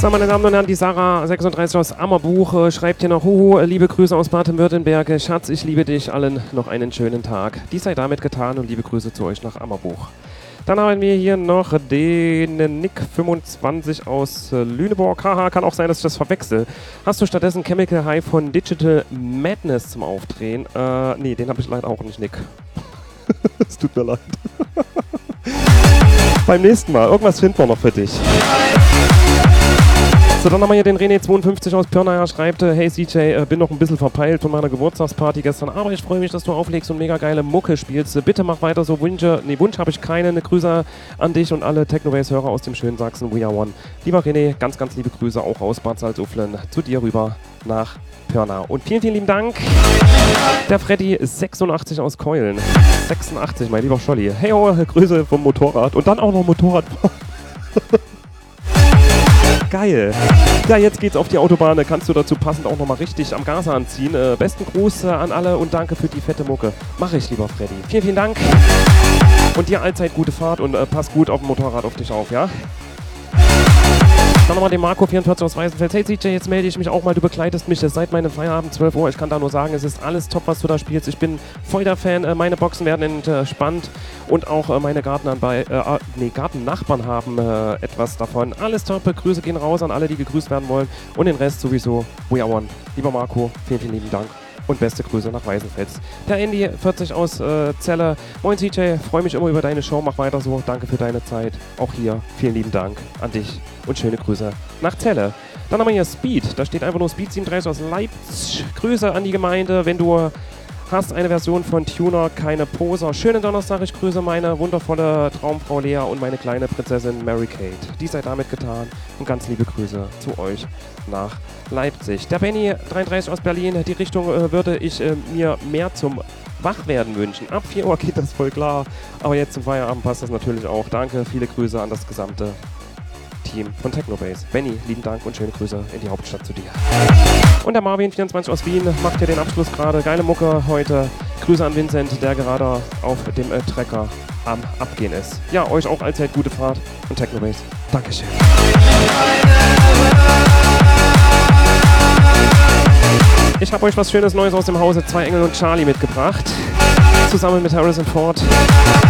So, meine Damen und Herren, die Sarah 36 aus Ammerbuch schreibt hier noch: Huhu, liebe Grüße aus Baden-Württemberg. Schatz, ich liebe dich, allen noch einen schönen Tag. Dies sei damit getan und liebe Grüße zu euch nach Ammerbuch. Dann haben wir hier noch den Nick25 aus Lüneburg. Haha, kann auch sein, dass ich das verwechsel. Hast du stattdessen Chemical High von Digital Madness zum Aufdrehen? Nee, den habe ich leider auch nicht, Nick. Es tut mir leid. Beim nächsten Mal. Irgendwas finden wir noch für dich. So, dann haben wir hier den René52 aus Pirna, schreibt: Hey CJ, bin noch ein bisschen verpeilt von meiner Geburtstagsparty gestern, aber ich freue mich, dass du auflegst und mega geile Mucke spielst. Bitte mach weiter so. Wunsch habe ich keinen. Grüße an dich und alle Technobase-Hörer aus dem schönen Sachsen. We are one. Lieber René, ganz, ganz liebe Grüße auch aus Bad Salzuflen zu dir rüber nach Pirna. Und vielen, vielen lieben Dank. Der Freddy 86 aus Keulen. 86, mein lieber Scholli. Hey, oh, Grüße vom Motorrad. Und dann auch noch Motorrad. Geil. Ja, jetzt geht's auf die Autobahn. Kannst du dazu passend auch nochmal richtig am Gas anziehen. Besten Gruß an alle und danke für die fette Mucke. Mache ich, lieber Freddy. Vielen, vielen Dank. Und dir allzeit gute Fahrt und pass gut auf dem Motorrad auf dich auf, ja? Dann nochmal den Marco44 aus Weißenfels. Hey CJ, jetzt melde ich mich auch mal. Du begleitest mich seit meinem Feierabend 12 Uhr. Ich kann da nur sagen, es ist alles top, was du da spielst. Ich bin voll der Fan. Meine Boxen werden entspannt und auch meine Gartennachbarn haben etwas davon. Alles top. Grüße gehen raus an alle, die gegrüßt werden wollen. Und den Rest sowieso. We are one. Lieber Marco, vielen, vielen lieben Dank. Und beste Grüße nach Weißenfels. Der Andy 40 aus Celle. Moin CJ, freue mich immer über deine Show. Mach weiter so. Danke für deine Zeit. Auch hier vielen lieben Dank an dich und schöne Grüße nach Celle. Dann haben wir hier Speed. Da steht einfach nur Speed 37 aus Leipzig. Grüße an die Gemeinde. Wenn du hast eine Version von Tuner, keine Poser. Schönen Donnerstag. Ich grüße meine wundervolle Traumfrau Lea und meine kleine Prinzessin Mary Kate. Dies sei damit getan und ganz liebe Grüße zu euch nach Leipzig. Der Benny 33 aus Berlin. Die Richtung würde ich mir mehr zum Wachwerden wünschen. Ab 4 Uhr geht das voll klar. Aber jetzt zum Feierabend passt das natürlich auch. Danke, viele Grüße an das gesamte Team von Technobase. Benny, lieben Dank und schöne Grüße in die Hauptstadt zu dir. Und der Marvin24 aus Wien macht hier den Abschluss gerade. Geile Mucke heute. Grüße an Vincent, der gerade auf dem Trecker am Abgehen ist. Ja, euch auch allzeit gute Fahrt und Technobase. Dankeschön. Ich habe euch was Schönes Neues aus dem Hause 2 Engel und Charlie mitgebracht. Zusammen mit Harrison Ford.